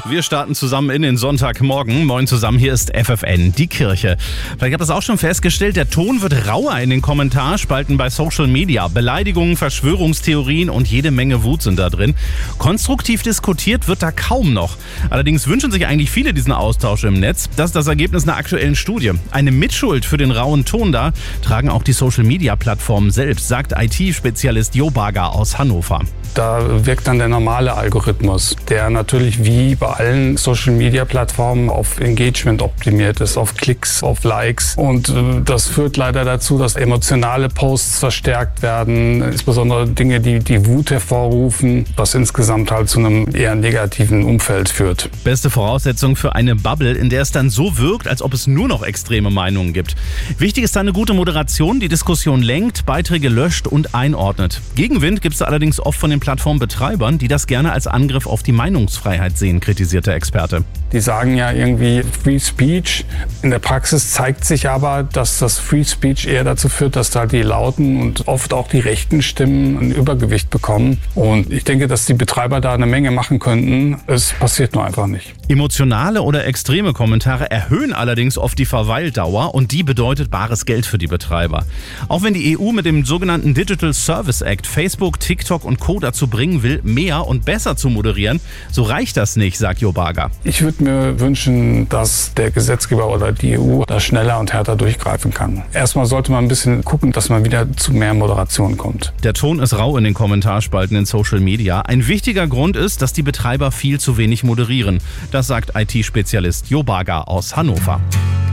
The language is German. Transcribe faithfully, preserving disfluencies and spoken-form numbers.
Wir starten zusammen in den Sonntagmorgen. Moin zusammen, hier ist F F N, die Kirche. Vielleicht habt ihr das auch schon festgestellt, der Ton wird rauer in den Kommentarspalten bei Social Media. Beleidigungen, Verschwörungstheorien und jede Menge Wut sind da drin. Konstruktiv diskutiert wird da kaum noch. Allerdings wünschen sich eigentlich viele diesen Austausch im Netz. Das ist das Ergebnis einer aktuellen Studie. Eine Mitschuld für den rauen Ton da tragen auch die Social Media Plattformen selbst, sagt I T-Spezialist Jo Baga aus Hannover. Da wirkt dann der normale Algorithmus, der natürlich wie bei allen Social-Media-Plattformen auf Engagement optimiert ist, auf Klicks, auf Likes. Und das führt leider dazu, dass emotionale Posts verstärkt werden, insbesondere Dinge, die die Wut hervorrufen, was insgesamt halt zu einem eher negativen Umfeld führt. Beste Voraussetzung für eine Bubble, in der es dann so wirkt, als ob es nur noch extreme Meinungen gibt. Wichtig ist da eine gute Moderation, die Diskussion lenkt, Beiträge löscht und einordnet. Gegenwind gibt es allerdings oft von den Plattformbetreibern, die das gerne als Angriff auf die Meinungsfreiheit sehen, kritisiert der Experte. Die sagen ja irgendwie Free Speech. In der Praxis zeigt sich aber, dass das Free Speech eher dazu führt, dass da die lauten und oft auch die rechten Stimmen ein Übergewicht bekommen. Und ich denke, dass die Betreiber da eine Menge machen könnten. Es passiert nur einfach nicht. Emotionale oder extreme Kommentare erhöhen allerdings oft die Verweildauer und die bedeutet bares Geld für die Betreiber. Auch wenn die E U mit dem sogenannten Digital Service Act Facebook, TikTok und Co. dazu bringen will, mehr und besser zu moderieren, so reicht das nicht, sagt Jo Baga. Ich würde mir wünschen, dass der Gesetzgeber oder die E U da schneller und härter durchgreifen kann. Erstmal sollte man ein bisschen gucken, dass man wieder zu mehr Moderation kommt. Der Ton ist rau in den Kommentarspalten in Social Media. Ein wichtiger Grund ist, dass die Betreiber viel zu wenig moderieren. Das sagt I T-Spezialist Jo Baga aus Hannover.